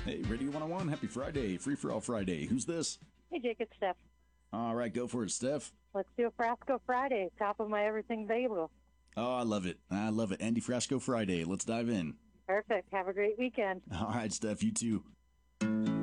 Hey, Radio 101, happy Friday, Free for All Friday. Who's this? Hey, Jake, it's Steph. All right, go for it, Steph. Let's do a Frasco Friday, top of my everything bagel. Oh, I love it. I love it. Andy Frasco Friday. Let's dive in. Perfect. Have a great weekend. All right, Steph, you too.